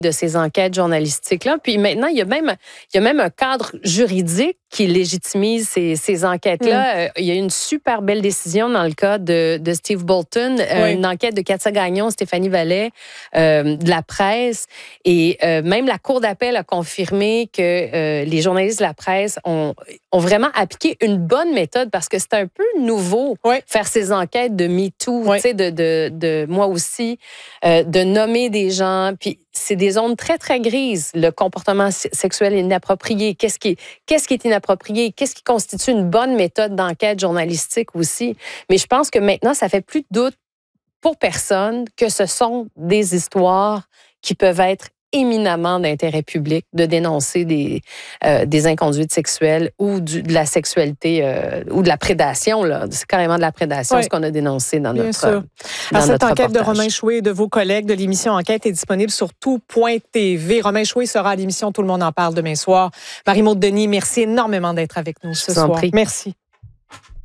de ces enquêtes journalistiques-là. Puis maintenant, il y a même un cadre juridique qui légitimise ces enquêtes-là. Il y a une super belle décision dans le cas de Steve Bolton, une enquête de Katia Gagnon, Stéphanie Vallet, de la presse. Et même la Cour d'appel a confirmé que les journalistes de la presse ont vraiment appliqué une bonne méthode parce que c'est un peu nouveau faire ces enquêtes de MeToo, tu sais, de moi aussi, de nommer des gens. Puis c'est des zones très, très grises. Le comportement sexuel inapproprié. Qu'est-ce qui est inapproprié? Qu'est-ce qui constitue une bonne méthode d'enquête journalistique aussi? Mais je pense que maintenant, ça fait plus de doute pour personne que ce sont des histoires qui peuvent être éminemment d'intérêt public de dénoncer des inconduites sexuelles ou de la sexualité ou de la prédation. Là. C'est carrément de la prédation, ce qu'on a dénoncé dans notre reportage. Alors, cette enquête de Romain Chouet et de vos collègues de l'émission Enquête est disponible sur tout.tv. Romain Chouet sera à l'émission Tout le monde en parle demain soir. Marie-Maude Denis, merci énormément d'être avec nous ce soir. Merci.